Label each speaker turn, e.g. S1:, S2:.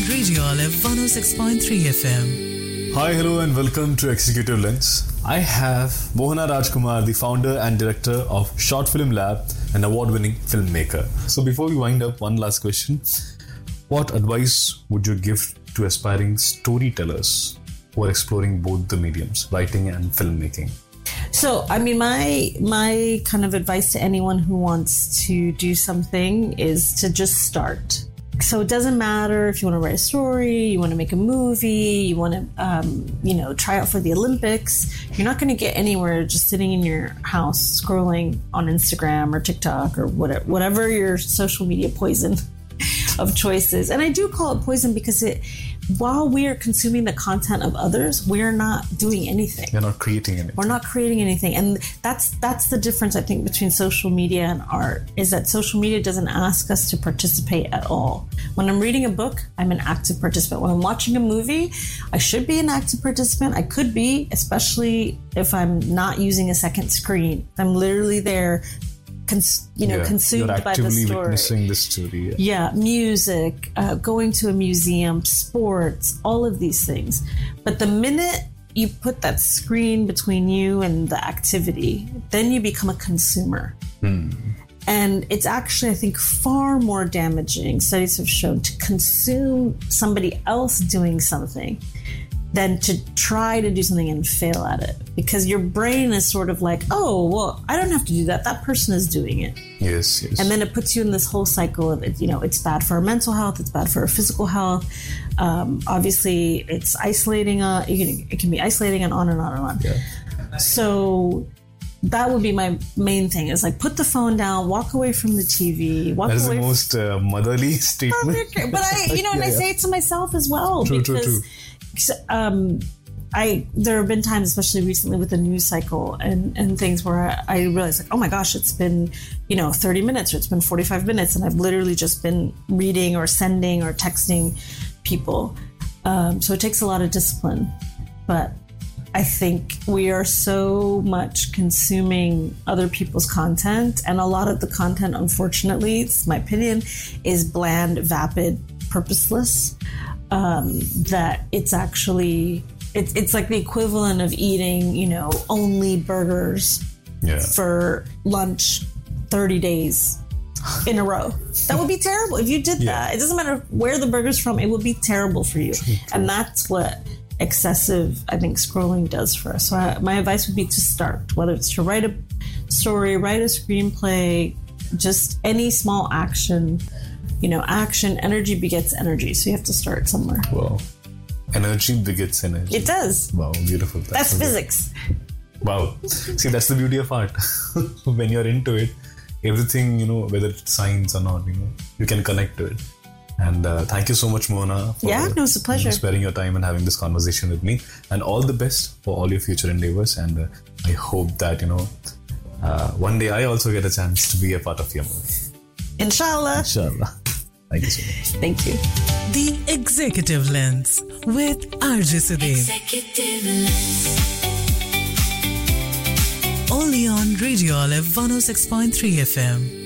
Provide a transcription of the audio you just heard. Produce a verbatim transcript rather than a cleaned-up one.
S1: Radio Olive one oh six point three F M.
S2: Hi, hello, and welcome to Executive Lens. I have Mohana Rajkumar, the founder and director of Short Film Lab, an award-winning filmmaker. So before we wind up, one last question. What advice would you give to aspiring storytellers who are exploring both the mediums, writing and filmmaking?
S3: So, I mean, my my kind of advice to anyone who wants to do something is to just start. So it doesn't matter if you want to write a story, you want to make a movie, you want to, um, you know, try out for the Olympics. You're not going to get anywhere just sitting in your house scrolling on Instagram or TikTok or whatever, whatever your social media poison of choices. And I do call it poison because it, while we are consuming the content of others, we're not doing anything.
S2: You're not creating anything.
S3: We're not creating anything. And that's that's the difference, I think, between social media and art, is that social media doesn't ask us to participate at all. When I'm reading a book, I'm an active participant. When I'm watching a movie, I should be an active participant. I could be, especially if I'm not using a second screen. I'm literally there, Cons- you know,
S2: yeah,
S3: consumed
S2: you're
S3: by the story.
S2: actively witnessing the story. Yeah,
S3: yeah music, uh, going to a museum, sports, all of these things. But the minute you put that screen between you and the activity, then you become a consumer.
S2: Hmm.
S3: And it's actually, I think, far more damaging, studies have shown, to consume somebody else doing something than to try to do something and fail at it. Because your brain is sort of like, oh, well, I don't have to do that. That person is doing it.
S2: Yes, yes.
S3: And then it puts you in this whole cycle of, it. You know, it's bad for our mental health. It's bad for our physical health. Um, obviously, it's isolating. Uh, it, can, it can be isolating and on and on and on.
S2: Yeah.
S3: So that would be my main thing, is like, put the phone down, walk away from the T V. Walk
S2: that is
S3: away
S2: the most uh, motherly statement.
S3: But I, you know, and
S2: yeah,
S3: I
S2: yeah.
S3: say it to myself as well.
S2: True,
S3: because,
S2: true, true.
S3: Um, I there have been times, especially recently with the news cycle and, and things, where I, I realize, like, oh my gosh, it's been, you know, thirty minutes or it's been forty-five minutes, and I've literally just been reading or sending or texting people. Um, so it takes a lot of discipline. But I think we are so much consuming other people's content, and a lot of the content, unfortunately, it's my opinion, is bland, vapid, purposeless, um, that it's actually, it's, it's like the equivalent of eating, you know, only burgers
S2: Yeah.
S3: for lunch thirty days in a row. That would be terrible if you did
S2: Yeah.
S3: that. It doesn't matter where the burger's from, it would be terrible for you.
S2: True, true.
S3: And that's what excessive, I think, scrolling does for us. So I, my advice would be to start, whether it's to write a story, write a screenplay, just any small action. You know, action, energy begets energy. So you have to start somewhere.
S2: Wow. Energy begets energy.
S3: It does.
S2: Wow, beautiful.
S3: That's, that's physics.
S2: Wow. See, that's the beauty of art. When you're into it, everything, you know, whether it's science or not, you know, you can connect to it. And uh, thank you so much, Mohana, for
S3: yeah, no, it's a pleasure.
S2: You know, sparing your time and having this conversation with me. And all the best for all your future endeavors. And uh, I hope that, you know, uh, one day I also get a chance to be a part of your movie.
S3: Inshallah.
S2: Inshallah. Thank you so much.
S3: Thank you.
S1: The Executive Lens with R J Sudev.
S4: Executive Lens.
S1: Only on Radio Olive one oh six point three F M.